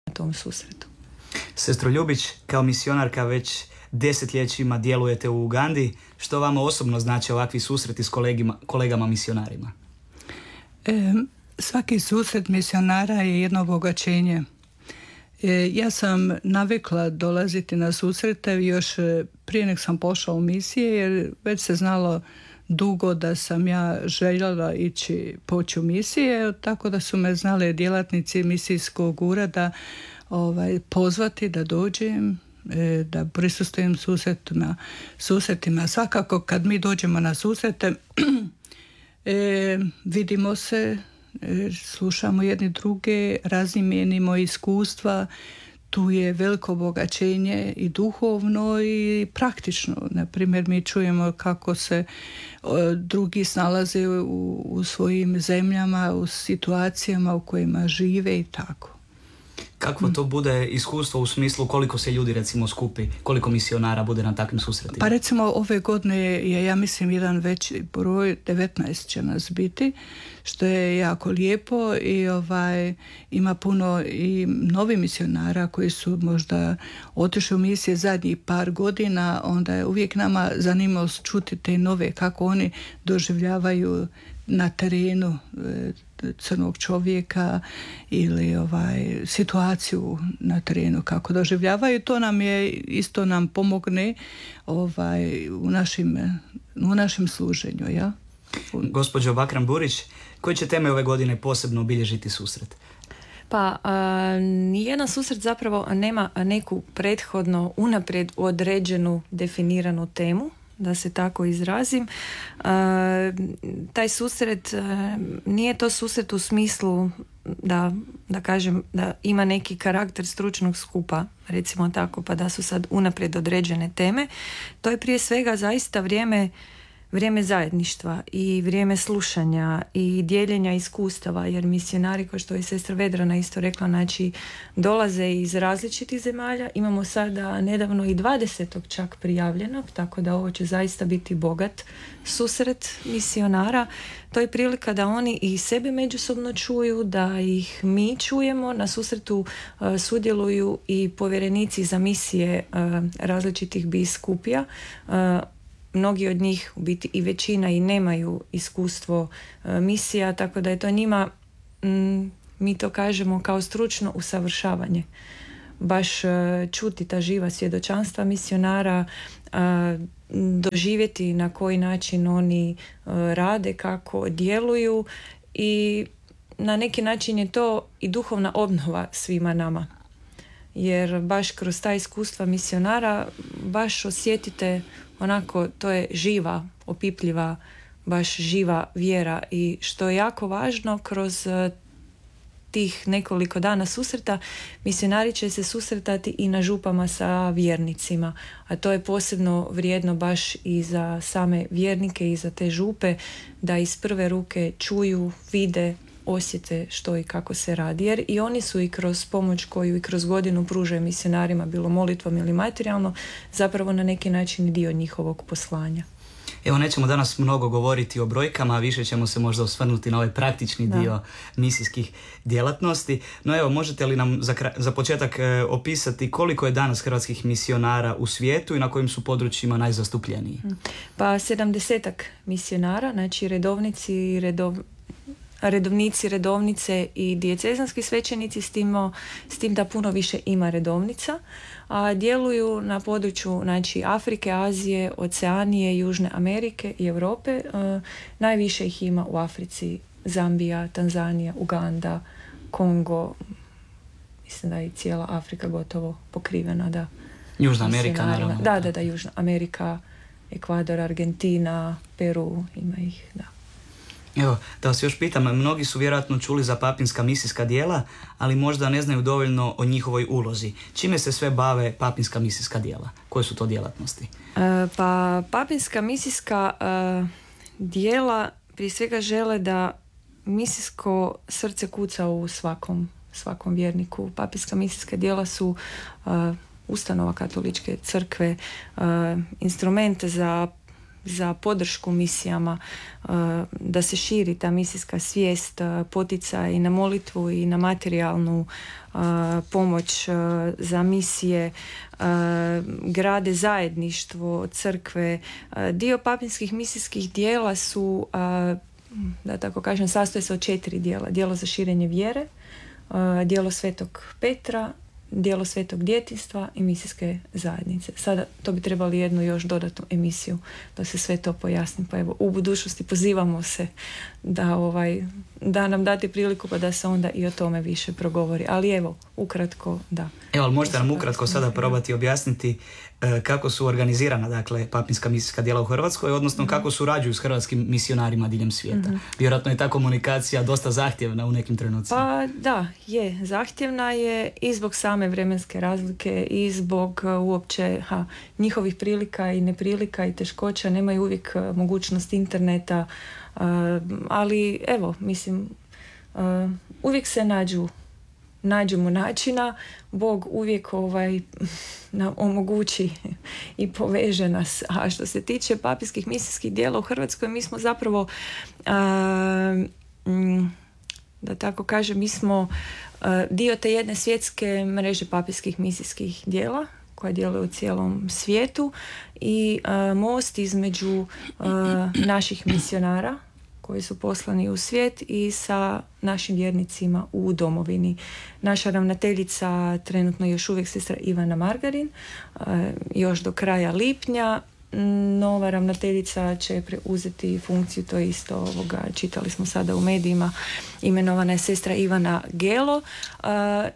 na tom susretu. Sestro Ljubić, kao misionarka već desetljećima djelujete u Ugandi. Što vama osobno znači ovakvi susreti s kolegama misionarima? Svaki susret misionara je jedno obogaćenje. Ja sam navikla dolaziti na susrete još prije nek sam pošla u misije, jer već se znalo dugo da sam ja željela poći u misije, tako da su me znali djelatnici misijskog ureda pozvati da dođem, da prisustvujem susretima. Svakako kad mi dođemo na susrete vidimo se, slušamo jedni druge, razmijenimo iskustva. Tu je veliko obogaćenje i duhovno i praktično. Naprimjer, mi čujemo kako se drugi snalaze u svojim zemljama, u situacijama u kojima žive i tako. Kakvo to bude iskustvo u smislu koliko se ljudi recimo skupi, koliko misionara bude na takvim susretima? Pa recimo ove godine je, ja mislim, jedan veći broj, 19 će nas biti, što je jako lijepo i ima puno i novi misionara koji su možda otišli u misije zadnjih par godina, onda je uvijek nama zanimljivo čuti te nove, kako oni doživljavaju na terenu crnog čovjeka ili situaciju na terenu, kako doživljavaju. To nam pomogne u našem služenju. Ja? Gospođo Bakran Burić, koje će teme ove godine posebno obilježiti susret? Pa, nijedan susret zapravo nema neku prethodno unaprijed određenu, definiranu temu, da se tako izrazim. Taj susret nije to susret u smislu da kažem da ima neki karakter stručnog skupa, recimo tako, pa da su sad unaprijed određene teme. To je prije svega zaista vrijeme zajedništva i vrijeme slušanja i dijeljenja iskustava, jer misionari, kao što je sestra Vedrana isto rekla, znači dolaze iz različitih zemalja. Imamo sada nedavno i 20. čak prijavljenog, tako da ovo će zaista biti bogat susret misionara. To je prilika da oni i sebe međusobno čuju, da ih mi čujemo. Na susretu sudjeluju i povjerenici za misije različitih biskupija. Mnogi od njih, u biti i većina, i nemaju iskustvo misija, tako da je to njima, mi to kažemo, kao stručno usavršavanje. Baš čuti ta živa svjedočanstva misionara, doživjeti na koji način oni rade, kako djeluju, i na neki način je to i duhovna obnova svima nama. Jer baš kroz ta iskustva misionara baš osjetite onako, to je živa, opipljiva, baš živa vjera, i što je jako važno, kroz tih nekoliko dana susreta misionari će se susretati i na župama sa vjernicima, a to je posebno vrijedno baš i za same vjernike i za te župe, da iz prve ruke čuju, vide, osjete što i kako se radi, jer i oni su i kroz pomoć koju i kroz godinu pružaju misionarima, bilo molitvom ili materijalno, zapravo na neki način dio njihovog poslanja. Evo, nećemo danas mnogo govoriti o brojkama, više ćemo se možda osvrnuti na ovaj praktični dio misijskih djelatnosti. No evo, možete li nam za početak opisati koliko je danas hrvatskih misionara u svijetu i na kojim su područjima najzastupljeniji? Pa 70-ak misionara, znači redovnici, redovnice i dijecezanski svećenici, s tim da puno više ima redovnica, a djeluju na području, znači, Afrike, Azije, Oceanije, Južne Amerike i Europe. Najviše ih ima u Africi: Zambija, Tanzanija, Uganda, Kongo. Mislim da je i cijela Afrika gotovo pokrivena. Da. Južna Amerika, naravno. Da, Južna Amerika, Ekvador, Argentina, Peru, ima ih, da. Evo, da vas još pitam, mnogi su vjerojatno čuli za papinska misijska djela, ali možda ne znaju dovoljno o njihovoj ulozi. Čime se sve bave papinska misijska djela? Koje su to djelatnosti? Pa papinska misijska djela prije svega žele da misijsko srce kuca u svakom vjerniku. Papinska misijska djela su ustanova katoličke crkve, instrumente za za podršku misijama, da se širi ta misijska svijest, poticaj i na molitvu i na materijalnu pomoć za misije, grade zajedništvo, crkve. Dio papinskih misijskih dijela su, da tako kažem, sastoje se od 4 dijela. Dijelo za širenje vjere, dijelo Svetog Petra, dijelo Svetog djetinjstva i misijske zajednice. Sada to bi trebali jednu još dodatnu emisiju da se sve to pojasni. Pa evo, u budućnosti pozivamo se da nam date priliku pa da se onda i o tome više progovori. Ali evo, ukratko, da. Evo, ali možete nam ukratko sada probati objasniti kako su organizirana, dakle, papinska misijska djela u Hrvatskoj, odnosno kako surađuju s hrvatskim misionarima diljem svijeta. Vjerojatno je ta komunikacija dosta zahtjevna u nekim trenucima. Pa da, je. Zahtjevna je i zbog same vremenske razlike i zbog uopće njihovih prilika i neprilika i teškoća. Nemaju uvijek mogućnost interneta, ali evo, mislim, uvijek se nađemo načina. Bog uvijek nam omogući i poveže nas. A što se tiče papinskih misijskih djela u Hrvatskoj, mi smo zapravo da tako kažem, mi smo dio te jedne svjetske mreže papinskih misijskih djela koja djeluje u cijelom svijetu i most između naših misionara koji su poslani u svijet i sa našim vjernicima u domovini. Naša ravnateljica trenutno još uvijek sestra Ivana Margarin, još do kraja lipnja. Nova ravnateljica će preuzeti funkciju, to je isto čitali smo sada u medijima, imenovana je sestra Ivana Gelo